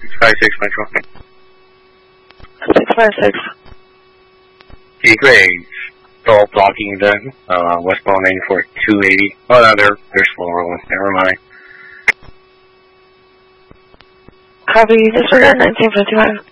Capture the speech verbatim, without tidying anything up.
six five six Metro. six five six. Okay, great. Stall blocking then. Uh, westbound lane for two eighty. Oh no, they're, they're slow rolling. Never mind. Copy, disregard nineteen fifty-five.